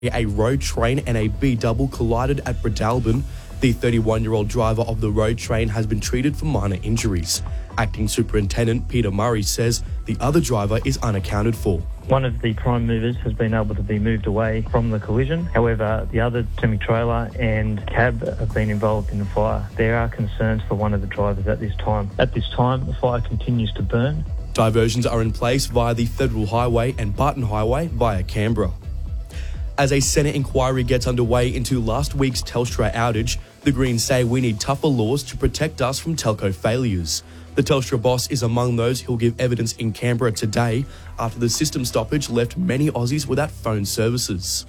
A road train and a B-double collided at Breadalbyn. The 31-year-old driver of the road train has been treated for minor injuries. Acting Superintendent Peter Murray says the other driver is unaccounted for. One of the prime movers has been able to be moved away from the collision. However, the other semi-trailer and cab have been involved in the fire. There are concerns for one of the drivers at this time. At this time, the fire continues to burn. Diversions are in place via the Federal Highway and Barton Highway via Canberra. As a Senate inquiry gets underway into last week's Telstra outage, the Greens say we need tougher laws to protect us from telco failures. The Telstra boss is among those who'll give evidence in Canberra today after the system stoppage left many Aussies without phone services.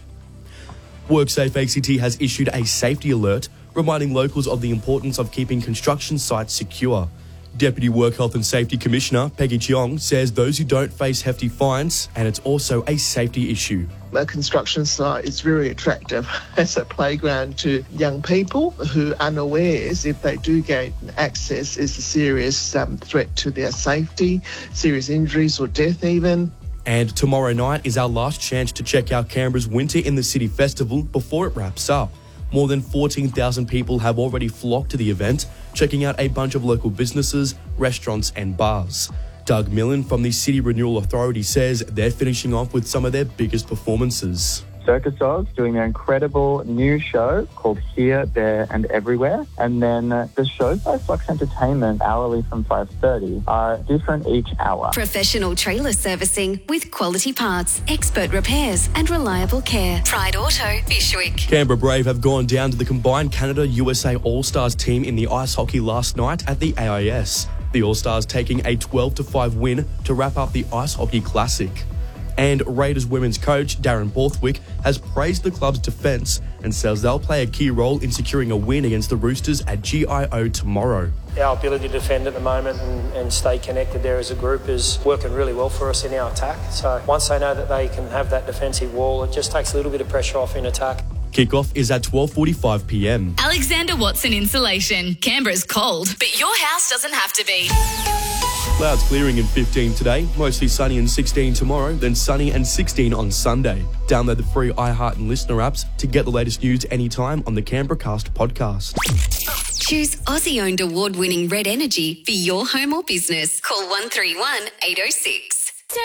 WorkSafe ACT has issued a safety alert, reminding locals of the importance of keeping construction sites secure. Deputy Work Health and Safety Commissioner Peggy Cheong says those who don't face hefty fines, and it's also a safety issue. A construction site is very attractive as a playground to young people who are unawares if they do gain access is a serious threat to their safety, serious injuries or death even. And tomorrow night is our last chance to check out Canberra's Winter in the City Festival before it wraps up. More than 14,000 people have already flocked to the event, checking out a bunch of local businesses, restaurants and bars. Doug Millen from the City Renewal Authority says they're finishing off with some of their biggest performances. Circus Oz doing their incredible new show called Here, There and Everywhere. And then the shows by Flux Entertainment hourly from 5:30 are different each hour. Professional trailer servicing with quality parts, expert repairs and reliable care. Pride Auto, Fishwick. Canberra Brave have gone down to the combined Canada-USA All-Stars team in the ice hockey last night at the AIS. The All-Stars taking a 12-5 win to wrap up the Ice Hockey Classic. And Raiders women's coach Darren Borthwick has praised the club's defence and says they'll play a key role in securing a win against the Roosters at GIO tomorrow. Our ability to defend at the moment and stay connected there as a group is working really well for us in our attack. So once they know that they can have that defensive wall, it just takes a little bit of pressure off in attack. Kickoff is at 12:45 p.m. Alexander Watson Insulation. Canberra's cold, but your house doesn't have to be. Clouds clearing in 15 today, mostly sunny and 16 tomorrow, then sunny and 16 on Sunday. Download the free iHeart and Listener apps to get the latest news anytime on the Canberra Cast podcast. Choose Aussie-owned award-winning Red Energy for your home or business. Call 131 806.